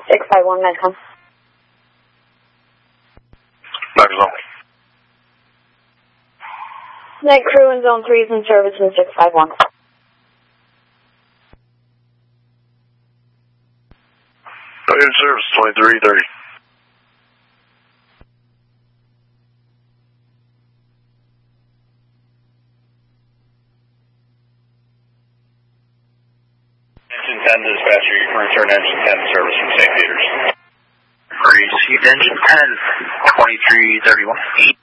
651 Medcom. Night crew in Zone 3 is in service in 651. In service, 2330. Engine 10 dispatcher, you can return engine 10 service from St. Peters. Received engine 10, 2331.